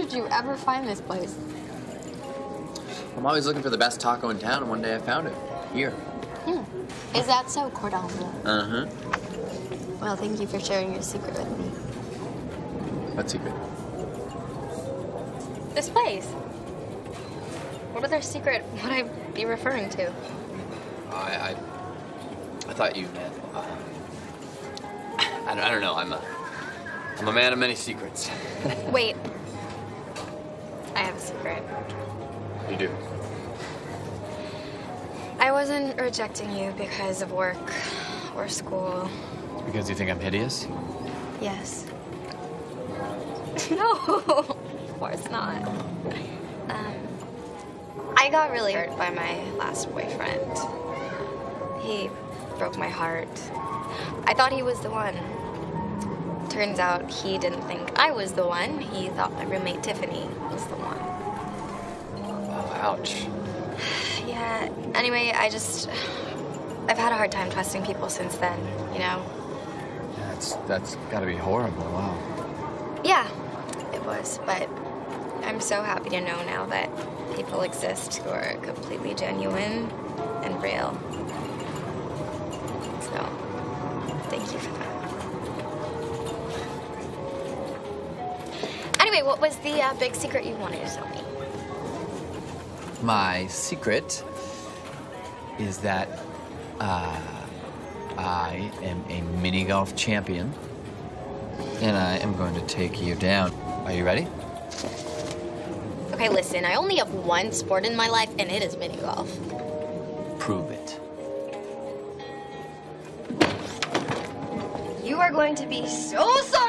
did you ever find this place? I'm always looking for the best taco in town, and one day I found it. Here. Is that so, Cordon Bleu? Uh-huh. Well, thank you for sharing your secret with me. What secret? This place. What other secret would I be referring to? I thought you meant, I don't know. I'm a man of many secrets. Wait. I have a secret. You do? I wasn't rejecting you because of work or school. Because you think I'm hideous? Yes. No, of course not. I got really hurt by my last boyfriend. He broke my heart. I thought he was the one. Turns out he didn't think I was the one. He thought my roommate Tiffany was the one. Oh, ouch. Yeah, anyway, I've had a hard time trusting people since then, you know? That's gotta be horrible, wow. Yeah, it was, but I'm so happy to know now that people exist who are completely genuine and real. So, thank you for that. Anyway, what was the big secret you wanted to tell me? My secret is that I am a mini golf champion, and I am going to take you down. Are you ready? Okay, listen, I only have one sport in my life, and it is mini golf. Prove it. You are going to be so sorry